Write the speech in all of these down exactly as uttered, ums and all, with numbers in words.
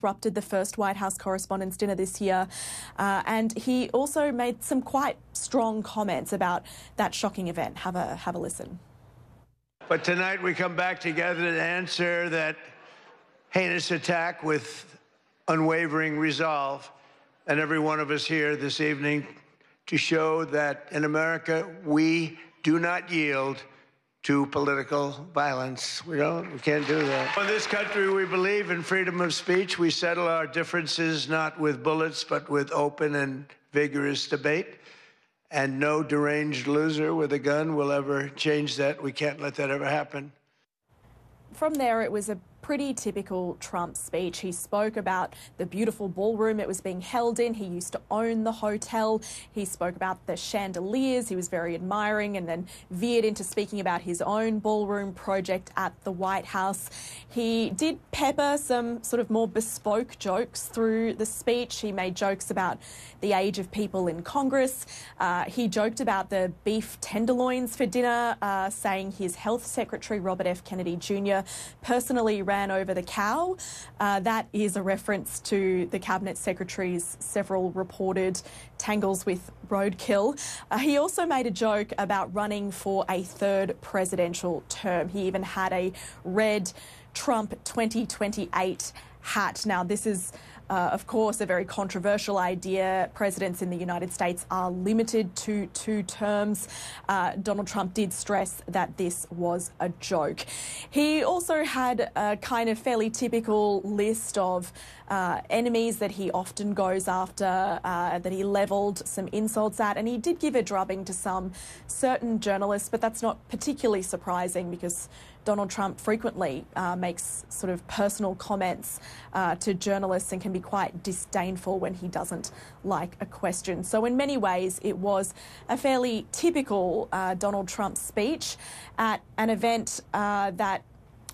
Interrupted the first White House Correspondents' Dinner this year, uh, and he also made some quite strong comments about that shocking event. Have a have a listen. But tonight we come back together to answer that heinous attack with unwavering resolve, and every one of us here this evening to show that in America we do not yield to political violence. We don't, we can't do that. In this country, we believe in freedom of speech. We settle our differences not with bullets, but with open and vigorous debate. And no deranged loser with a gun will ever change that. We can't let that ever happen. From there, it was a pretty typical Trump speech. He spoke about the beautiful ballroom it was being held in. He used to own the hotel. He spoke about the chandeliers. He was very admiring, and then veered into speaking about his own ballroom project at the White House. He did pepper some sort of more bespoke jokes through the speech. He made jokes about the age of people in Congress. Uh, he joked about the beef tenderloins for dinner, uh, saying his health secretary, Robert F. Kennedy Junior, personally ran over the cow. Uh, that is a reference to the Cabinet Secretary's several reported tangles with roadkill. Uh, he also made a joke about running for a third presidential term. He even had a red Trump twenty twenty-eight hat. Now, this is Uh, of course, a very controversial idea. Presidents in the United States are limited to two terms. Uh, Donald Trump did stress that this was a joke. He also had a kind of fairly typical list of uh, enemies that he often goes after, uh, that he levelled some insults at, and he did give a drubbing to some certain journalists, but that's not particularly surprising because Donald Trump frequently uh, makes sort of personal comments uh, to journalists and can be quite disdainful when he doesn't like a question. So in many ways, it was a fairly typical uh, Donald Trump speech at an event uh, that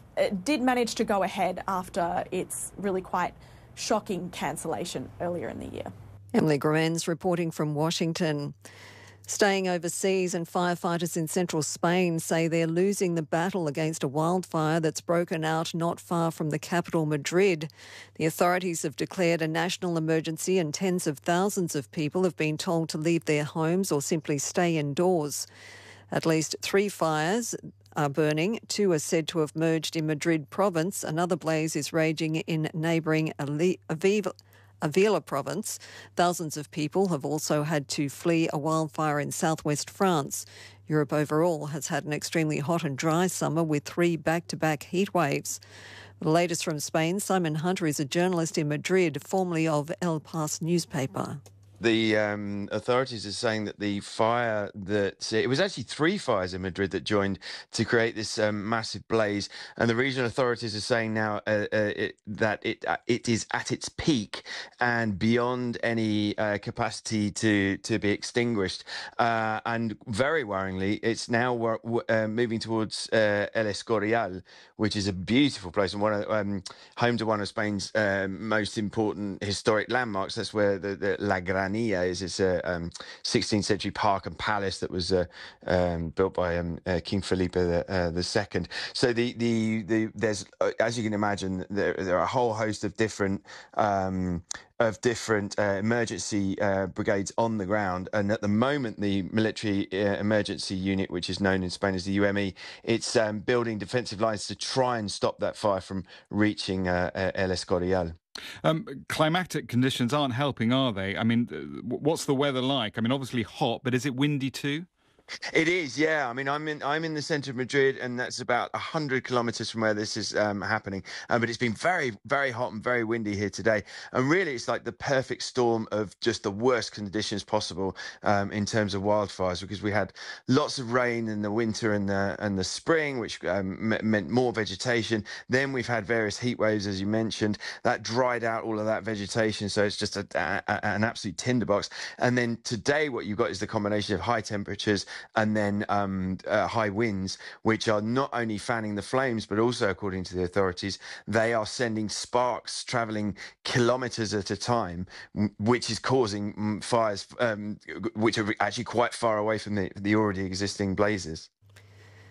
did manage to go ahead after its really quite shocking cancellation earlier in the year. Emily Gramenz reporting from Washington. Staying overseas, and firefighters in central Spain say they're losing the battle against a wildfire that's broken out not far from the capital, Madrid. The authorities have declared a national emergency and tens of thousands of people have been told to leave their homes or simply stay indoors. At least three fires are burning. Two are said to have merged in Madrid province. Another blaze is raging in neighbouring Aviva. Avila province. Thousands of people have also had to flee a wildfire in southwest France. Europe overall has had an extremely hot and dry summer with three back-to-back heat waves. The latest from Spain, Simon Hunter is a journalist in Madrid, formerly of El Pas newspaper. The um, authorities are saying that the fire that it was actually three fires in Madrid that joined to create this um, massive blaze, and the regional authorities are saying now uh, uh, it, that it uh, it is at its peak and beyond any uh, capacity to to be extinguished. Uh, and very worryingly, it's now uh, moving towards uh, El Escorial, which is a beautiful place and one of, um, home to one of Spain's uh, most important historic landmarks. That's where the, the La Gran is. It's a um, sixteenth century park and palace that was uh, um, built by um, uh, King Felipe the, uh, the Second. So the the, the there's uh, as you can imagine, there, there are a whole host of different um, of different uh, emergency uh, brigades on the ground, and at the moment the military uh, emergency unit, which is known in Spain as the U M E, it's um, building defensive lines to try and stop that fire from reaching uh, uh, El Escorial. Um, climatic conditions aren't helping, are they? I mean, what's the weather like? I mean, obviously hot, but is it windy too? It is, yeah. I mean, I'm in I'm in the centre of Madrid, and that's about one hundred kilometres from where this is um, happening. Um, but it's been very, very hot and very windy here today. And really, it's like the perfect storm of just the worst conditions possible um, in terms of wildfires, because we had lots of rain in the winter and the and the spring, which um, m- meant more vegetation. Then we've had various heat waves, as you mentioned, that dried out all of that vegetation. So it's just a, a, an absolute tinderbox. And then today, what you've got is the combination of high temperatures and then um, uh, high winds, which are not only fanning the flames, but also, according to the authorities, they are sending sparks travelling kilometres at a time, which is causing fires, um, which are actually quite far away from the, the already existing blazes.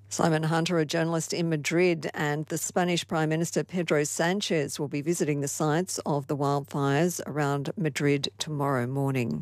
Simon Hunter, a journalist in Madrid, and the Spanish Prime Minister Pedro Sanchez will be visiting the sites of the wildfires around Madrid tomorrow morning.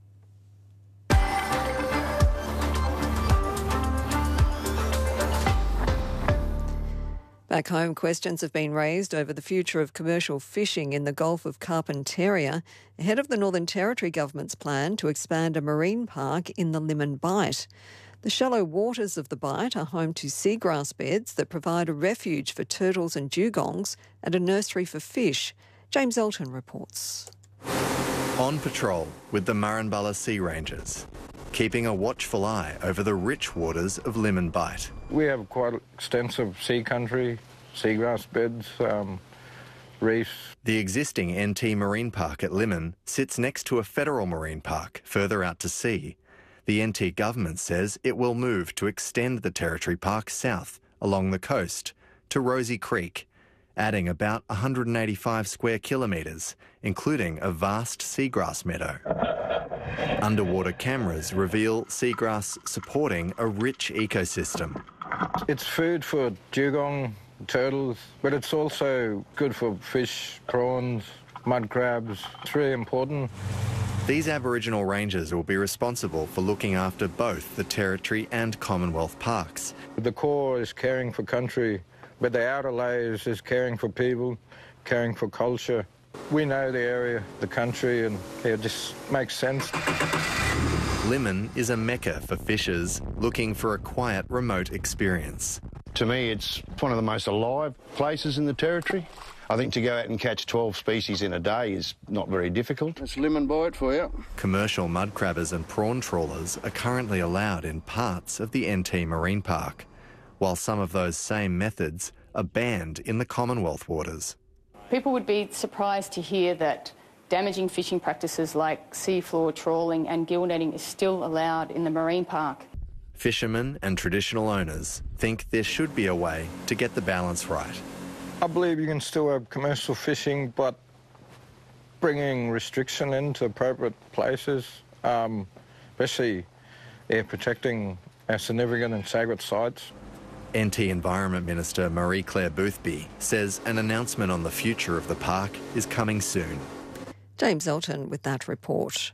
Back home, questions have been raised over the future of commercial fishing in the Gulf of Carpentaria ahead of the Northern Territory government's plan to expand a marine park in the Limmen Bight. The shallow waters of the Bight are home to seagrass beds that provide a refuge for turtles and dugongs and a nursery for fish. James Elton reports. On patrol with the Murrumbulla Sea Rangers, keeping a watchful eye over the rich waters of Limmen Bight. We have quite extensive sea country, seagrass beds, um, reefs. The existing N T Marine Park at Limmen sits next to a federal marine park further out to sea. The N T government says it will move to extend the Territory Park south along the coast to Rosie Creek, adding about one hundred eighty-five square kilometres, including a vast seagrass meadow. Underwater cameras reveal seagrass supporting a rich ecosystem. It's food for dugong, turtles, but it's also good for fish, prawns, mud crabs. It's really important. These Aboriginal rangers will be responsible for looking after both the Territory and Commonwealth parks. The core is caring for country, but the outer layers is caring for people, caring for culture. We know the area, the country, and it just makes sense. Limmen is a mecca for fishers looking for a quiet, remote experience. To me, it's one of the most alive places in the Territory. I think to go out and catch twelve species in a day is not very difficult. It's Limmen Bight for you. Commercial mud crabbers and prawn trawlers are currently allowed in parts of the N T Marine Park, while some of those same methods are banned in the Commonwealth waters. People would be surprised to hear that damaging fishing practices like seafloor trawling and gill netting is still allowed in the marine park. Fishermen and traditional owners think there should be a way to get the balance right. I believe you can still have commercial fishing, but bringing restriction into appropriate places, um, especially yeah, protecting our significant and sacred sites. N T Environment Minister Marie-Claire Boothby says an announcement on the future of the park is coming soon. James Elton with that report.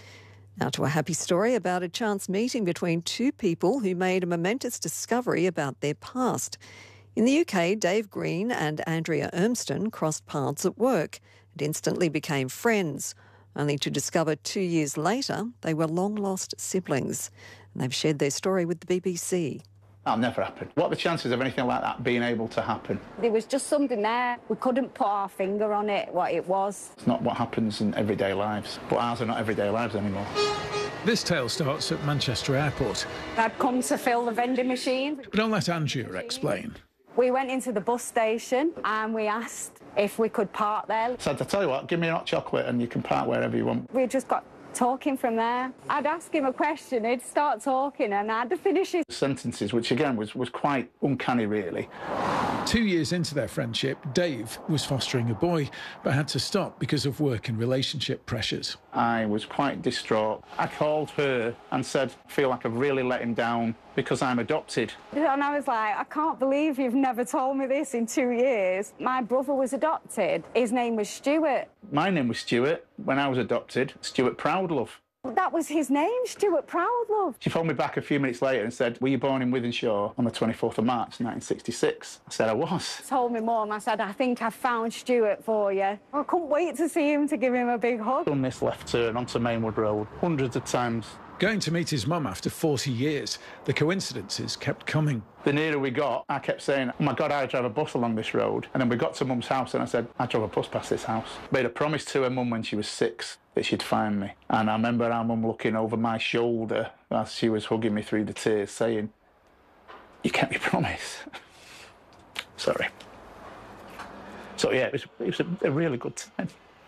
Now to a happy story about a chance meeting between two people who made a momentous discovery about their past. In the U K, Dave Green and Andrea Urmston crossed paths at work and instantly became friends, only to discover two years later they were long-lost siblings. And they've shared their story with the B B C. That'll never happen. What are the chances of anything like that being able to happen? There was just something there. We couldn't put our finger on it, what it was. It's not what happens in everyday lives, but ours are not everyday lives anymore. This tale starts at Manchester Airport. I'd come to fill the vending machine. But I'll let Andrea explain. We went into the bus station and we asked if we could park there. So I tell you what, give me a hot chocolate and you can park wherever you want. We just got talking from there. I'd ask him a question, he'd start talking and I'd finish his sentences, which again was, was quite uncanny really. Two years into their friendship, Dave was fostering a boy but had to stop because of work and relationship pressures. I was quite distraught. I called her and said, I feel like I've really let him down because I'm adopted. And I was like, I can't believe you've never told me this in two years. My brother was adopted. His name was Stuart. My name was Stuart. When I was adopted, Stuart Proudlove. That was his name, Stuart Proudlove. She phoned me back a few minutes later and said, were you born in Wythenshawe on the twenty-fourth of March, nineteen sixty-six? I said, I was. Told me mum, I said, I think I've found Stuart for you. I couldn't wait to see him, to give him a big hug. Done this left turn onto Mainwood Road hundreds of times. Going to meet his mum after forty years, the coincidences kept coming. The nearer we got, I kept saying, oh my God, I drive a bus along this road. And then we got to mum's house and I said, I drove a bus past this house. Made a promise to her mum when she was six that she'd find me. And I remember our mum looking over my shoulder as she was hugging me through the tears, saying, you kept your promise. Sorry. So yeah, it was, it was a, a really good time.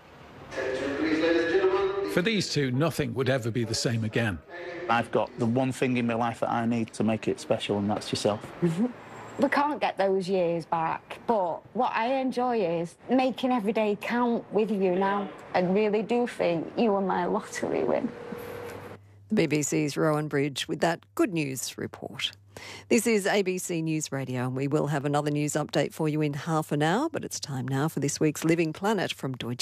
For these two, nothing would ever be the same again. I've got the one thing in my life that I need to make it special, and that's yourself. Mm-hmm. We can't get those years back, but what I enjoy is making every day count with you now. I really do think you are my lottery win. The B B C's Rowan Bridge with that good news report. This is A B C News Radio, and we will have another news update for you in half an hour, but it's time now for this week's Living Planet from Deutsche